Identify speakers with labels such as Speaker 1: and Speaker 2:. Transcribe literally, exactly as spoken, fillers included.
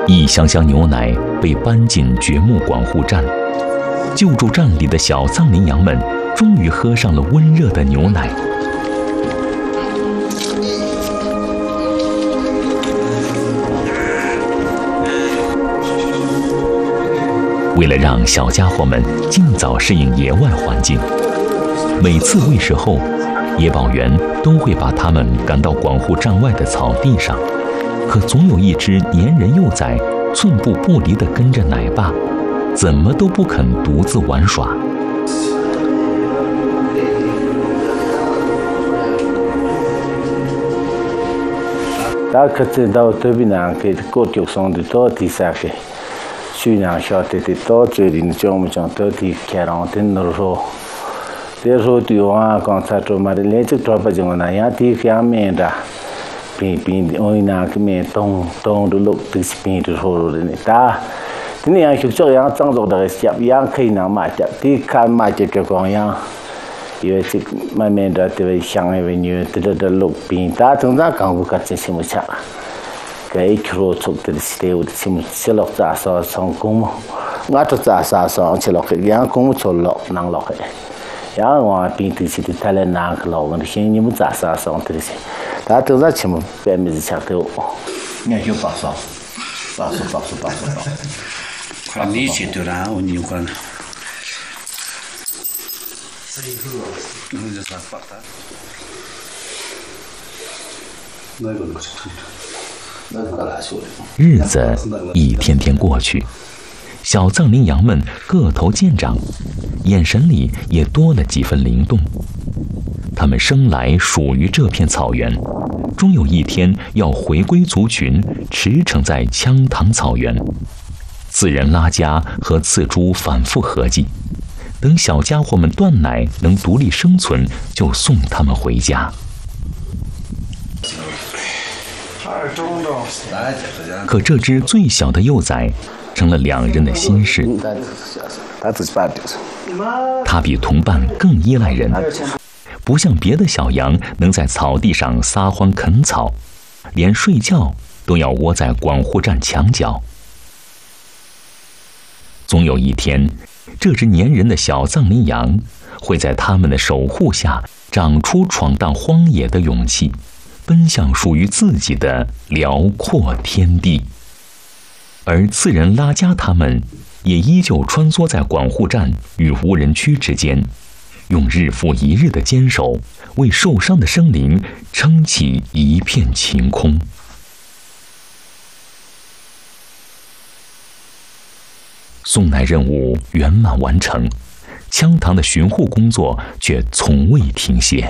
Speaker 1: 一箱箱牛奶被搬进掘墓管护站，救助站里的小藏羚羊们终于喝上了温热的牛奶。为了让小家伙们尽早适应野外环境，每次喂食后，野保员都会把它们赶到管护站外的草地上。可总有一只粘人幼崽寸步不离地跟着奶爸，怎么都不肯独自玩耍。
Speaker 2: 大家知道对面那个过脚上的多地啥个，去年晓得的多最近叫我们讲到底开朗的那说，这时候对我刚才说嘛的，连这多不讲那样地方面的。平平我那个面东东的路都是平的说的呢，但，今年就这样张作的些，样可以拿买的，第看买这个光样，因为这买面的这位乡那位女的的路平，但通常讲不看这什么差，个一条出的是的，什么吃落杂烧成功嘛，我做杂烧烧吃落去，样功做落能落去，样我平的是的，他来拿个落，我的现你们杂烧烧的是。他都在全部百分之强头，
Speaker 3: 你就八十，八十八十八十八。快你去对啦，我你管。
Speaker 1: 日子一天天过去，小藏羚羊们个头渐长，眼神里也多了几分灵动。他们生来属于这片草原，终有一天要回归族群，驰骋在羌塘草原。刺人拉珈和刺猪反复合计，等小家伙们断奶能独立生存，就送他们回家。可这只最小的幼崽成了两人的心事。它比同伴更依赖人，不像别的小羊能在草地上撒欢啃草，连睡觉都要窝在管护站墙角。总有一天，这只粘人的小藏羚羊会在他们的守护下长出闯荡荒野的勇气，奔向属于自己的辽阔天地。而刺人拉珈他们也依旧穿梭在管护站与无人区之间，用日复一日的坚守，为受伤的生灵撑起一片晴空。送奶任务圆满完成，羌塘的巡护工作却从未停歇。